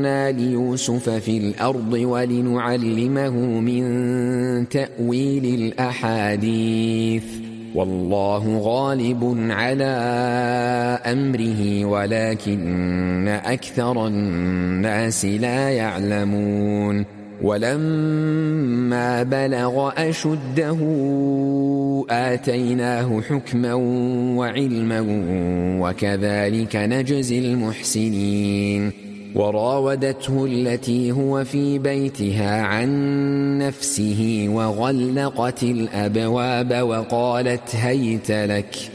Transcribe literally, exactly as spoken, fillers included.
مكنا ليوسف في الأرض ولنعلمه من تأويل الأحاديث والله غالب على أمره ولكن أكثر الناس لا يعلمون ولما بلغ أشده آتيناه حكما وعلما وكذلك نجزي المحسنين وراودته التي هو في بيتها عن نفسه وغلقت الأبواب وقالت هيت لك